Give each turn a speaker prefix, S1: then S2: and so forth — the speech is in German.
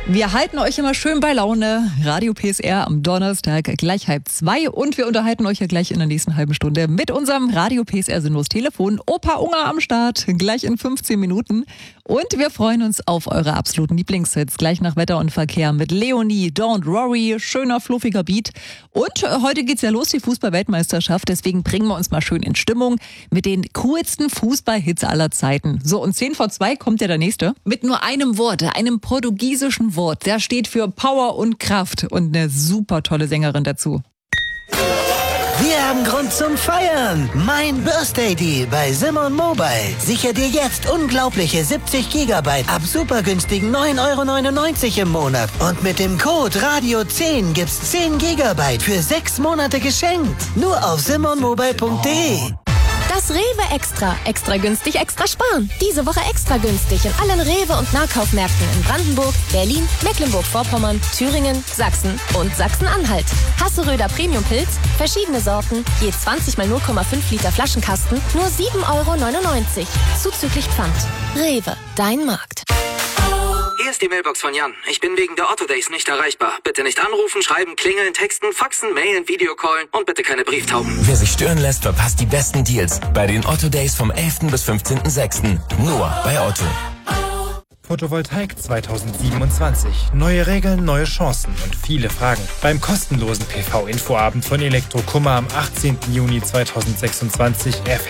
S1: Wir halten euch immer schön bei Laune. Radio PSR am Donnerstag gleich 1:30 und wir unterhalten euch ja gleich in der nächsten halben Stunde mit unserem Radio PSR Sinnlos Telefon. Opa Unger am Start, gleich in 15 Minuten. Und wir freuen uns auf eure absoluten Lieblingshits. Gleich nach Wetter und Verkehr mit Leonie, Don't Worry, schöner, fluffiger Beat. Und heute geht's ja los, die Fußball-Weltmeisterschaft. Deswegen bringen wir uns mal schön in Stimmung mit den coolsten Fußballhits aller Zeiten. So, und 10:50 kommt ja der nächste. Mit nur einem Wort, einem portugiesischen Wort. Der steht für Power und Kraft und eine super tolle Sängerin dazu.
S2: Wir haben Grund zum Feiern. Mein Birthday Deal bei Simon Mobile. Sicher dir jetzt unglaubliche 70 GB ab super günstigen 9,99 € im Monat. Und mit dem Code RADIO10 gibt's 10 GB für 6 Monate geschenkt. Nur auf simonmobile.de.
S3: Das Rewe Extra. Extra günstig, extra sparen. Diese Woche extra günstig in allen Rewe- und Nahkaufmärkten in Brandenburg, Berlin, Mecklenburg-Vorpommern, Thüringen, Sachsen und Sachsen-Anhalt. Hasseröder Premium-Pilz, verschiedene Sorten, je 20 mal 0,5 Liter Flaschenkasten, nur 7,99 €. Zuzüglich Pfand. Rewe, dein Markt.
S4: Hier ist die Mailbox von Jan. Ich bin wegen der Otto Days nicht erreichbar. Bitte nicht anrufen, schreiben, klingeln, texten, faxen, mailen, Videocallen und bitte keine Brieftauben.
S5: Wer sich stören lässt, verpasst die besten Deals bei den Otto Days vom 11. bis 15.06. Nur bei Otto.
S6: Photovoltaik 2027. Neue Regeln, neue Chancen und viele Fragen. Beim kostenlosen PV-Infoabend von Elektrokummer am 18. Juni 2026